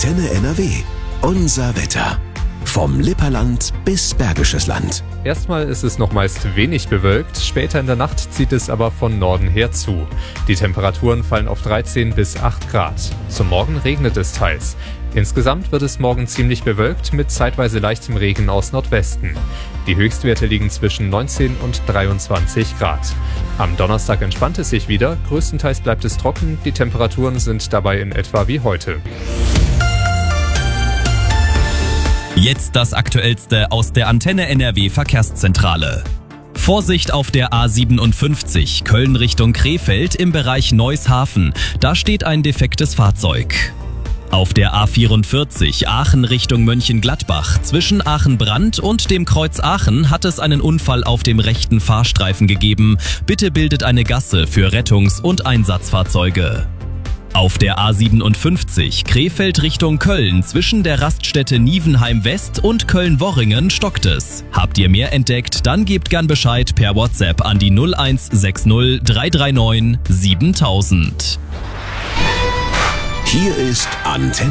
Antenne NRW. Unser Wetter. Vom Lipperland bis Bergisches Land. Erstmal ist es noch meist wenig bewölkt, später in der Nacht zieht es aber von Norden her zu. Die Temperaturen fallen auf 13 bis 8 Grad. Zum Morgen regnet es teils. Insgesamt wird es morgen ziemlich bewölkt mit zeitweise leichtem Regen aus Nordwesten. Die Höchstwerte liegen zwischen 19 und 23 Grad. Am Donnerstag entspannt es sich wieder, größtenteils bleibt es trocken, die Temperaturen sind dabei in etwa wie heute. Jetzt das Aktuellste aus der Antenne NRW Verkehrszentrale. Vorsicht auf der A57 Köln Richtung Krefeld im Bereich Neushafen. Da steht ein defektes Fahrzeug. Auf der A44 Aachen Richtung Mönchengladbach zwischen Aachen-Brand und dem Kreuz Aachen hat es einen Unfall auf dem rechten Fahrstreifen gegeben. Bitte bildet eine Gasse für Rettungs- und Einsatzfahrzeuge. Auf der A57 Krefeld Richtung Köln zwischen der Raststätte Nievenheim West und Köln-Worringen stockt es. Habt ihr mehr entdeckt, dann gebt gern Bescheid per WhatsApp an die 0160 339 7000. Hier ist Antenne